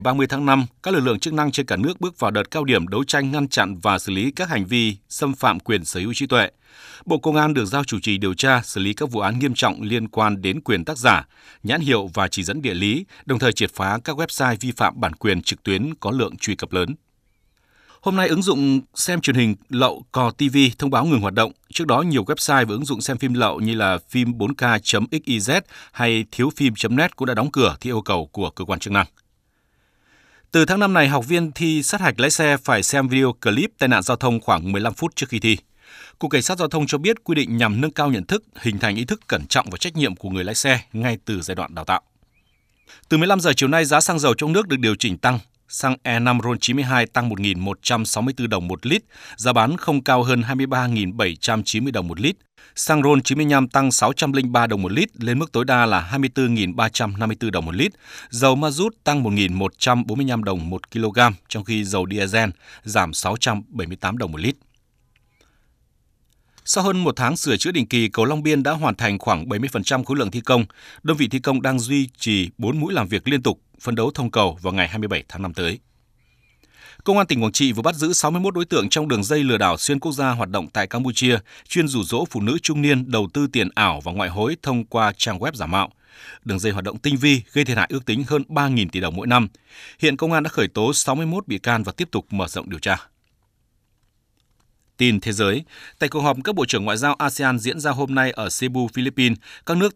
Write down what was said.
30 tháng 5, các lực lượng chức năng trên cả nước bước vào đợt cao điểm đấu tranh ngăn chặn và xử lý các hành vi xâm phạm quyền sở hữu trí tuệ. Bộ Công an được giao chủ trì điều tra, xử lý các vụ án nghiêm trọng liên quan đến quyền tác giả, nhãn hiệu và chỉ dẫn địa lý, đồng thời triệt phá các website vi phạm bản quyền trực tuyến có lượng truy cập lớn. Hôm nay, ứng dụng xem truyền hình lậu Cò TV thông báo ngừng hoạt động. Trước đó, nhiều website và ứng dụng xem phim lậu như là phim4k.xyz hay thiếu-phim.net cũng đã đóng cửa theo yêu cầu của cơ quan chức năng. Từ tháng 5 này, học viên thi sát hạch lái xe phải xem video clip tai nạn giao thông khoảng 15 phút trước khi thi. Cục Cảnh sát Giao thông cho biết quy định nhằm nâng cao nhận thức, hình thành ý thức cẩn trọng và trách nhiệm của người lái xe ngay từ giai đoạn đào tạo. Từ 15 giờ chiều nay, giá xăng dầu trong nước được điều chỉnh tăng. Xăng E5 RON92 tăng 1.164 đồng một lít, giá bán không cao hơn 23.790 đồng một lít. Xăng RON95 tăng 603 đồng một lít, lên mức tối đa là 24.354 đồng một lít. Dầu ma rút tăng 1.145 đồng một kg, trong khi dầu diesel giảm 678 đồng một lít. Sau hơn một tháng sửa chữa định kỳ, cầu Long Biên đã hoàn thành khoảng 70% khối lượng thi công. Đơn vị thi công đang duy trì 4 mũi làm việc liên tục, phấn đấu thông cầu vào ngày 27 tháng 5 tới. Công an tỉnh Quảng Trị vừa bắt giữ 61 đối tượng trong đường dây lừa đảo xuyên quốc gia hoạt động tại Campuchia, chuyên dụ dỗ phụ nữ trung niên đầu tư tiền ảo và ngoại hối thông qua trang web giả mạo. Đường dây hoạt động tinh vi, gây thiệt hại ước tính hơn 3.000 tỷ đồng mỗi năm. Hiện công an đã khởi tố 61 bị can và tiếp tục mở rộng điều tra. Tin thế giới, tại cuộc họp các bộ trưởng ngoại giao ASEAN diễn ra hôm nay ở Cebu, Philippines, các nước